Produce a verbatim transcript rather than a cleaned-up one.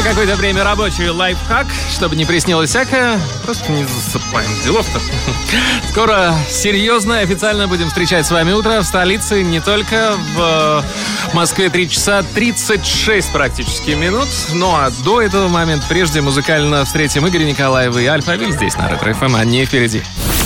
какое-то время рабочий лайфхак, чтобы не приснилось всякое. Просто не засыпаем. Делов-то. Скоро серьезно и официально будем встречать с вами утро в столице. Не только в Москве три часа тридцать шесть практически минут. Ну а до этого момента прежде музыкально встретим Игоря Николаева и Альфавиль здесь на Ретро эф эм. Они впереди.